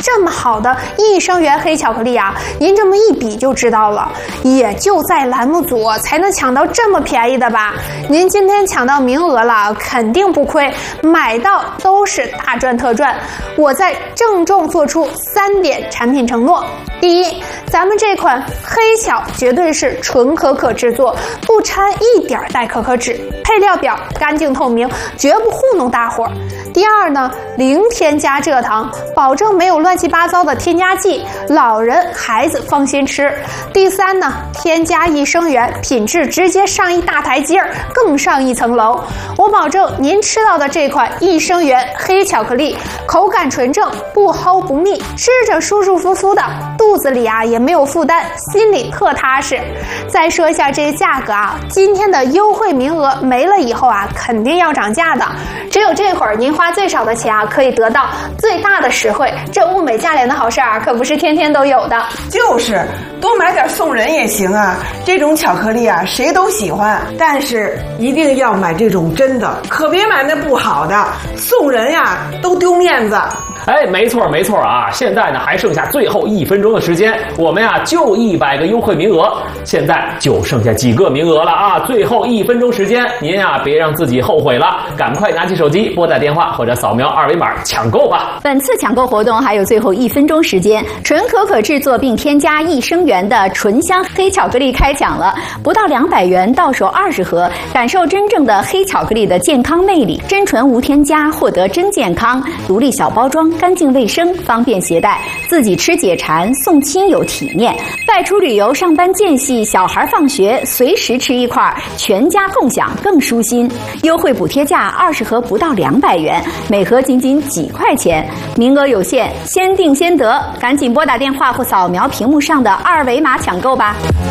这么好的益生元黑巧克力啊，您这么一比就知道了，也就在栏目组才能抢到这么便宜的吧？您今天抢到名额了，肯定不亏，买到都是大赚特赚。我在郑重做出3点产品承诺：第一，咱们这款黑巧绝对是纯可可制作，不掺一点代可可脂，配料表干净透明，绝不糊弄大伙儿。第二呢，零添加蔗糖，保证没有乱七八糟的添加剂，老人孩子放心吃。第三呢，添加益生元，品质直接上一大台阶儿，更上一层楼。我保证您吃到的这款益生元黑巧克力，口感纯正，不齁不腻，吃着舒舒服服的，肚子里啊也没有负担，心里特踏实。再说一下这个价格啊，今天的优惠名额没了以后啊，肯定要涨价的。只有这会儿您花最少的钱啊，可以得到最大的实惠。这物美价廉的好事啊，可不是天天都有的。 就是多买点送人也行啊，这种巧克力啊谁都喜欢，但是一定要买这种真的，可别买那不好的，送人呀都丢面子。 哎，没错啊！现在呢还剩下最后1分钟的时间，我们呀就100个优惠名额，现在就剩下几个名额了啊！最后1分钟时间，您呀别让自己后悔了，赶快拿起手机拨打电话或者扫描2维码抢购吧！ 本次抢购活动还有最后1分钟时间，纯可可制作并添加益生元的醇香黑巧克力开抢了，不到200元到手20盒，感受真正的黑巧克力的健康魅力，真纯无添加，获得真健康，独立小包装。干净卫生，方便携带，自己吃解馋，送亲友体面。外出旅游、上班间隙，小孩放学随时吃一块，全家共享更舒心。优惠补贴价20盒不到200元，每盒仅几块钱，名额有限，先定先得，赶紧拨打电话或扫描屏幕上的2维码抢购吧。